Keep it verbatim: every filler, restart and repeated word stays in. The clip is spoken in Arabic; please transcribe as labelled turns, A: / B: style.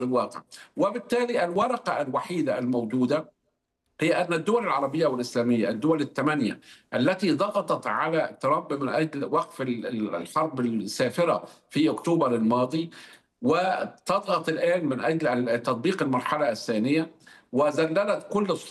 A: الواقع. وبالتالي الورقة الوحيدة الموجودة هي أن الدول العربية والإسلامية، الدول الثمانية التي ضغطت على ترامب من أجل وقف الحرب السافرة في أكتوبر الماضي، وتضغط الآن من أجل تطبيق المرحلة الثانية، وذللت كل